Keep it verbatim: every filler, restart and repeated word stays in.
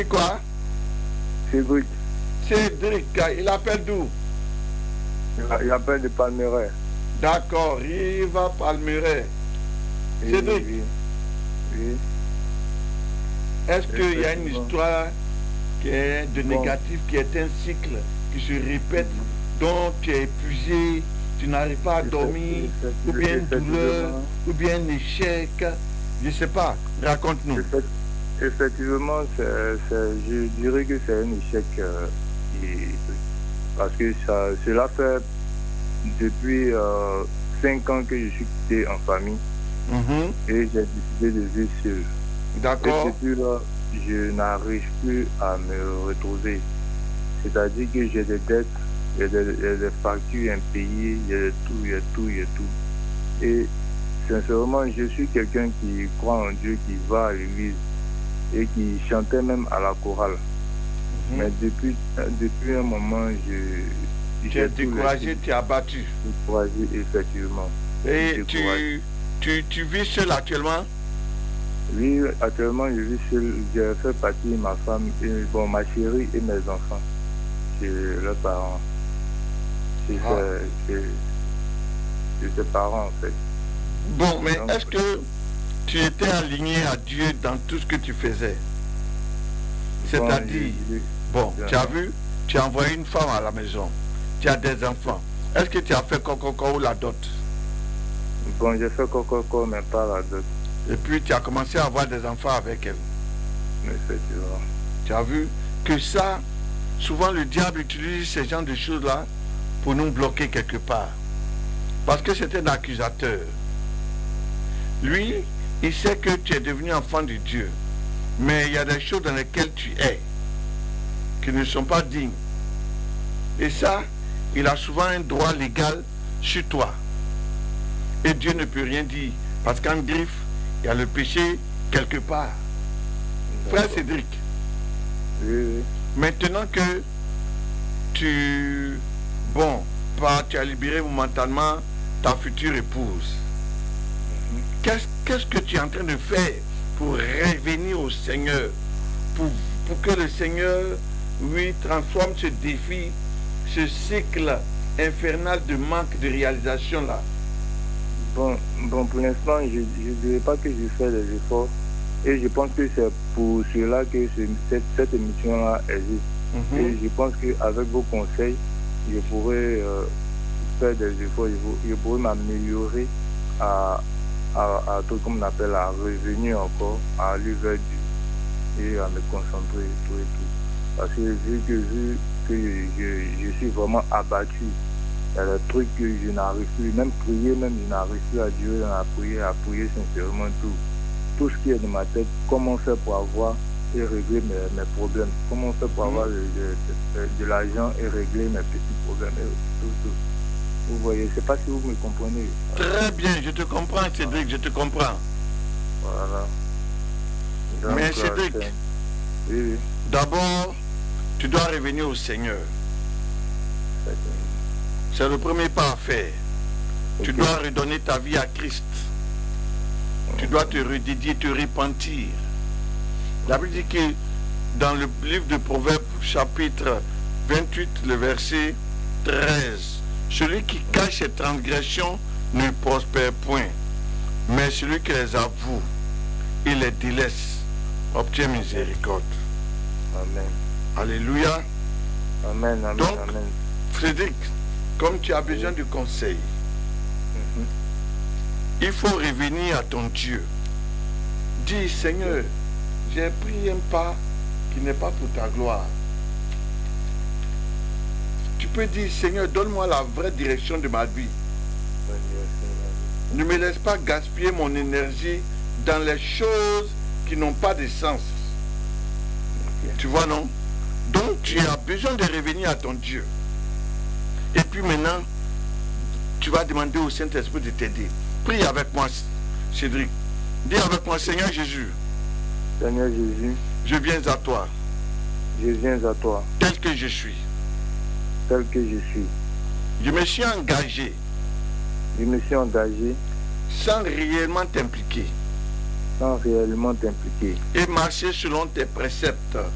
Quoi? Cédric. Cédric, il appelle d'où? Il appelle de Palmeraie. D'accord, Riva Palmeraie. Oui, Cédric, oui, oui. est-ce qu'il y a une Effectivement. histoire qui est de Bon. négatif, qui est un cycle qui se répète, dont tu es épuisé, tu n'arrives pas à Effect- dormir, effect- ou bien une effectivement. douleur, ou bien un échec, je ne sais pas, raconte-nous. Effect- Effectivement, c'est- c'est- je dirais que c'est un échec. euh, qui- parce que ça, cela fait depuis euh, cinq ans que je suis quitté en famille Mhm. et j'ai décidé de vivre seul. Et D'accord. depuis là, je n'arrive plus à me retrouver. C'est-à-dire que j'ai des dettes, il y a des, il y a des factures impayées, il y a de tout, il y a tout, il y a tout. Et sincèrement, je suis quelqu'un qui croit en Dieu, qui va à l'église et qui chantait même à la chorale. Mhm. Mais depuis, depuis un moment, je, Tu es j'ai tout découragé, laissé. tu es abattu. Découragé, effectivement. Et Découragé. tu, tu, tu vis seul actuellement? Oui, actuellement, je vis seul. J'ai fait partie de ma femme, et, bon, ma chérie et mes enfants chez leurs parents. Chez, Ah. ses, chez, chez ses parents, en fait. Bon, mais Donc, est-ce que tu étais aligné à Dieu dans tout ce que tu faisais? bon, C'est-à-dire, je- je- bon, je- tu as vu, tu as envoyé une femme à la maison, tu as des enfants. Est-ce que tu as fait coco ou la dot? Bon, j'ai fait coco, mais pas la dot, Et puis tu as commencé à avoir des enfants avec elle. effectivement. Tu as vu que ça, souvent le diable utilise ces genres de choses-là pour nous bloquer quelque part. Parce que c'est un accusateur. Lui, il sait que tu es devenu enfant de Dieu. Mais il y a des choses dans lesquelles tu es qui ne sont pas dignes. Et ça, il a souvent un droit légal sur toi. Et Dieu ne peut rien dire. Parce qu'en griffe, il y a le péché quelque part. Frère D'accord. Cédric, Oui, oui. maintenant que tu, bon, pas, tu as libéré momentanément ta future épouse, qu'est-ce, qu'est-ce que tu es en train de faire pour revenir au Seigneur, pour, pour que le Seigneur, lui, transforme ce défi, ce cycle infernal de manque de réalisation là? Bon, bon, pour l'instant, je ne dirais pas que je fais des efforts. Et je pense que c'est pour cela que ce- cette, cette émission-là existe. Mhm. Et je pense qu'avec vos conseils, je pourrais euh, faire des efforts, je, pour- je pourrais m'améliorer à, à, à tout comme on appelle, à revenir encore, à aller vers Dieu et à me concentrer et tout et tout. Parce que vu que, vu que je, je, je suis vraiment abattu, il y a des trucs que je n'arrive plus, même prier, même je n'arrive plus à Dieu, à prier, à prier sincèrement tout. Tout ce qui est dans ma tête, comment faire pour avoir et régler mes, mes problèmes, comment faire pour avoir de, de, de, de l'argent et régler mes petits problèmes, et tout, tout. Vous voyez, je ne sais pas si vous me comprenez. Très bien, je te comprends Cédric, je te comprends. Voilà. Donc, Mais euh, Cédric, c'est- oui, oui, d'abord, tu dois revenir au Seigneur. c'est- C'est le premier pas à faire. Tu Ok. dois redonner ta vie à Christ. Tu dois te redédier, te repentir. La Bible dit que dans le livre de Proverbes, chapitre vingt-huit, le verset treize, celui qui cache ses transgressions ne prospère point, mais celui qui les avoue et les délaisse obtient miséricorde. Amen. Alléluia. Amen, amen, Donc, amen. Frédéric, comme tu as besoin de conseils, Mhm. il faut revenir à ton Dieu. Dis, Seigneur, j'ai pris un pas qui n'est pas pour ta gloire. Tu peux dire, Seigneur, donne-moi la vraie direction de ma vie. Ne me laisse pas gaspiller mon énergie dans les choses qui n'ont pas de sens. Ok. Tu vois, non? Donc, tu as besoin de revenir à ton Dieu. Et puis maintenant, tu vas demander au Saint-Esprit de t'aider. Prie avec moi, Cédric. Dis avec moi, Seigneur Jésus, Seigneur Jésus, je viens à toi, je viens à toi, tel que je suis. tel que je suis. Je me suis engagé Je me suis engagé sans réellement t'impliquer sans réellement t'impliquer et marcher selon tes préceptes.